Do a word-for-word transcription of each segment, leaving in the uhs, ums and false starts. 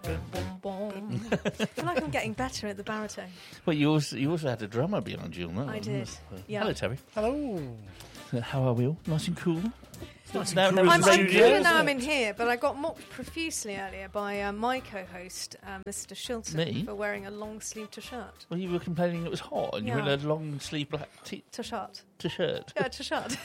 Boom, boom. I feel like I'm getting better at the baritone. Well, you also, you also had a drummer behind you on that. I one. did. Uh, Yeah. Hello, Terry. Hello. Uh, how are we all? Nice and cool? Nice and Now- cool now in I'm, it's the I'm studio, cooler isn't now I'm it? in here, but I got mocked profusely earlier by uh, my co-host, um, Mister Shilton, Me? for wearing a long-sleeve t-shirt. Well, you were complaining it was hot and you were Yeah. in a long sleeve black t- T-shirt. t-shirt. Yeah, t-shirt.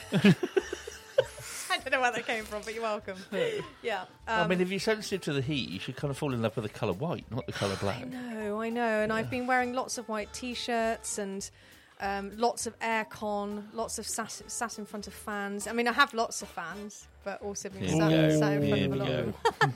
I don't know where that came from, but you're welcome. Yeah. I Um, mean, if you're sensitive to the heat, you should kind of fall in love with the colour white, not the colour black. I know, I know. And I've been wearing lots of white T-shirts and um, lots of aircon, lots of sat, sat in front of fans. I mean, I have lots of fans, but also been Here we sat, go. sat in front Here of a we lot go.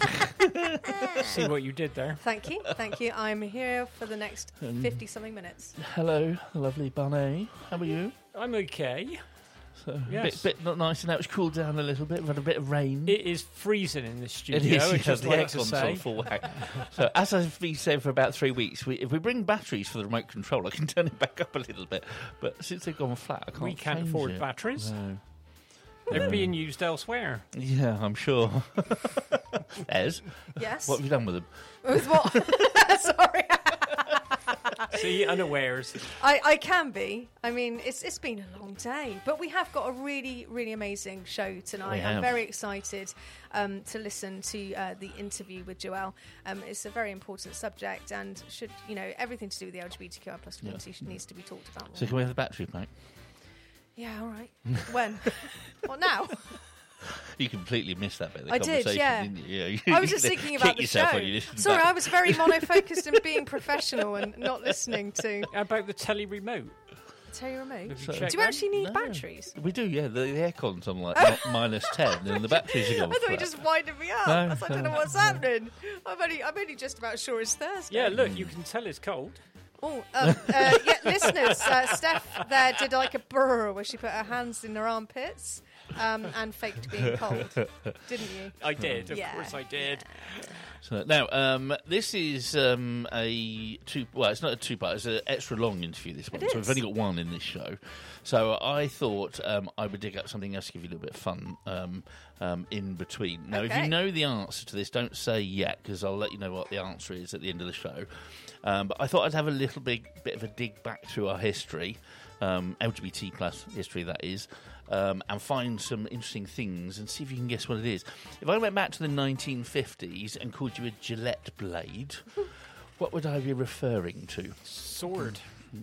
of them. See what you did there. Thank you, thank you. I'm here for the next Um, fifty-something minutes. Hello, lovely Bunny. How are you? I'm okay. So, Yes. bit, bit not nice, and now it's cooled down a little bit. We've had a bit of rain. It is freezing in the studio. It is, I'd yeah, just the like to aircon's say. on full whack. So, as I've been saying for about three weeks, we, if we bring batteries for the remote control, I can turn it back up a little bit. But since they've gone flat, I can't We can't change afford it. batteries. No. They're No. being used elsewhere. Yeah, I'm sure. Ez, Yes. what have you done with them? With what? Sorry. See, unawares. I, I can be. I mean, it's it's been a long day, but we have got a really, really amazing show tonight. We I'm have. very excited um, to listen to uh, the interview with Joelle. Um, it's a very important subject, and should you know everything to do with the L G B T Q I plus community should- needs to be talked about more. So, can we have the battery back? Yeah, all right. When? What now? You completely missed that bit of the I did, conversation, yeah. didn't you? Yeah, you I was just thinking about kick the yourself show. when you listened Sorry, back. I was very monofocused and being professional and not listening to How about the telly remote? Terry Remote. Have you So- checked Do you that? actually need No. batteries? We do, yeah. The, the aircon's on like mi- minus ten, and the batteries are gone I thought you flat. just winded me up. No, I was like, I don't know no. what's happening. I'm only, I'm only just about sure it's Thursday. Yeah, look, you can tell it's cold. Oh, um, uh, yeah, listeners, uh, Steph there did like a brr where she put her hands in her armpits um, and faked being cold, didn't you? I did, of Yeah, course I did. So, now, um, this is um, a two. Well, it's not a two-part. It's an extra long interview. This one, It so we've is. only got one in this show. So I thought um, I would dig up something else to give you a little bit of fun um, um, in between. Now, if Okay. you know the answer to this, don't say yet because I'll let you know what the answer is at the end of the show. Um, but I thought I'd have a little big bit of a dig back through our history, um, L G B T plus history that is, um, and find some interesting things and see if you can guess what it is. If I went back to the nineteen fifties and called you a Gillette blade, what would I be referring to? Sword.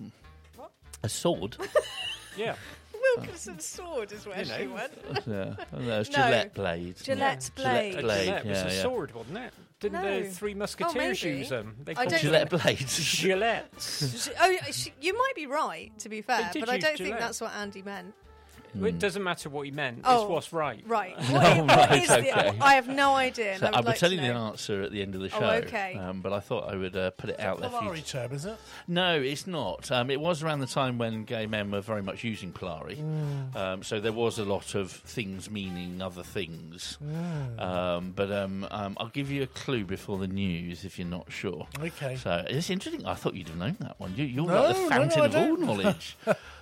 A sword? Yeah. Wilkinson's sword is where You know. she went. Yeah, oh, no, it's No. Gillette blade. Gillette's Yeah. blade. Gillette blade. Gillette was yeah, a yeah. sword, wasn't it? Didn't No. the Three Oh, Musketeers maybe. use them? They I called don't Gillette blades. Gillettes. She- oh, she, you might be right, to be fair, They did but I use don't think Gillette. that's what Andy meant. Well, it doesn't matter what he meant. Oh. It's what's right. Right. What, Oh, what right, is the- okay. I have no idea. and So I would I will like tell to you the know. answer at the end of the Oh, show. okay. Um, but I thought I would uh, put it out there for you. Polari term, is it? No, it's not. Um, it was around the time when gay men were very much using Polari. Mm. Um, so there was a lot of things meaning other things. Mm. Um, but um, um, I'll give you a clue before the news if you're not sure. Okay. So it's interesting. I thought you'd have known that one. You, you're No, like the no, no, fountain I of all don't. knowledge.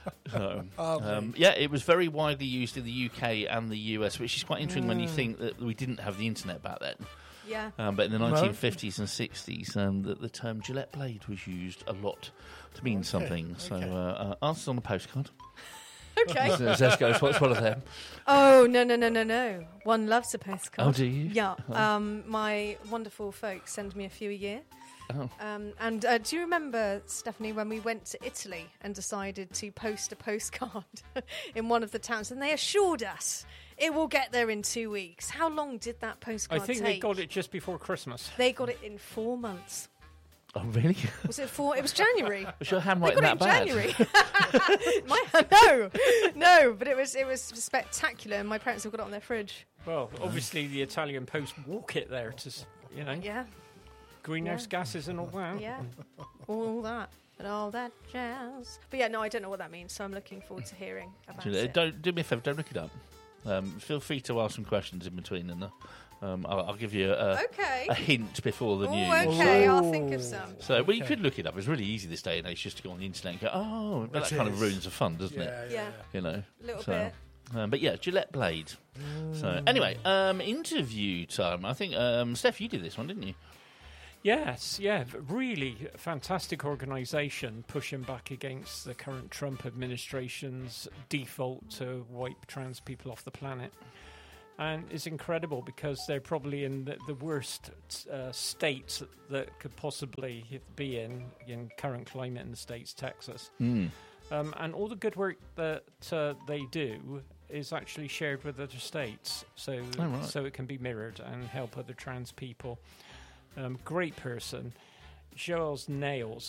So, Are um, they? yeah, it was very widely used in the U K and the U S, which is quite interesting when you Mm. think that we didn't have the internet back then. Yeah. Um, but in the No. nineteen fifties and sixties, um, the, the term Gillette blade was used a lot to mean Okay, something. So, okay. uh, uh, answers on the postcard. Okay. Zesco's, what's one of them? Oh, no, no, no, no, no. One loves a postcard. Oh, do you? Yeah. Um, my wonderful folks send me a few a year. Oh. Um, and uh, do you remember, Stephanie, when we went to Italy and decided to post a postcard in one of the towns, and they assured us it will get there in two weeks? How long did that I postcard think take? they got it just before Christmas. They got it in four months. Oh, really? Was it four? It was January. Was your They handwriting got it that in bad? January. my, no, no, but it was it was spectacular, and my parents have got it on their fridge. Well, obviously the Italian Post walk it there to, s- you know, Yeah, greenhouse Yeah. gases and all that. yeah, all that and all that jazz. But yeah, no, I don't know what that means, so I'm looking forward to hearing about Gillette, it. don't do me a favour. Don't look it up. Um, feel free to ask some questions in between, and uh, um, I'll, I'll give you a, Okay. a hint before the Oh, news. okay, Ooh. I'll think of some. So, well, you Okay. could look it up. It's really easy this day and age just to go on the internet and go, oh, but It that kind of is. ruins the fun, doesn't Yeah, it? yeah, Yeah. yeah. You know, A little so, bit. Um, but yeah, Gillette blade. So anyway, um, interview time. I think um, Steph, you did this one, didn't you? Yes, yeah, v- really fantastic organisation pushing back against the current Trump administration's default to wipe trans people off the planet. And it's incredible because they're probably in the, the worst uh, state that could possibly be in, in current climate in the States, Texas. Mm. Um, and all the good work that uh, they do is actually shared with other states, so Oh, right. so it can be mirrored and help other trans people. Um, great person. Joel's Nails